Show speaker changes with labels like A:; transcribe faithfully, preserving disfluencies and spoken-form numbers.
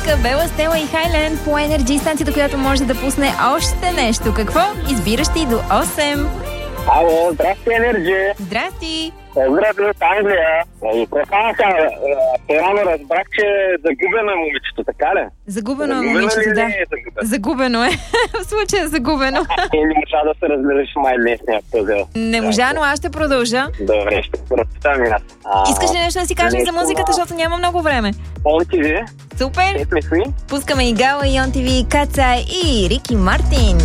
A: музика, Бела Стела и Хайленд по Енерджи, станцията, която може да пусне още нещо. Какво? Избираш ти до осем.
B: Ало, здрасти, Енерджи.
A: Здрасти.
B: Поздрави от Англия. И какво сега? По-рано разбрах, че е загубено момичето, така ли?
A: Загубено е
B: Загубено
A: момичето,
B: ли
A: да.
B: не е загубено?
A: Загубено е. В случая е загубено.
B: И не можа да се разбереш май днесния пъзел.
A: Не можа, но аз ще продължа.
B: Добре, ще прочитам и аз. А,
A: Искаш ли нещо да си кажем за
B: нещо,
A: музиката,
B: а,
A: защото няма много време?
B: Он ти ви?
A: Супер!
B: Ето ми си.
A: Пускаме и Гала, и он ти ви, Кацай и Рики Мартин.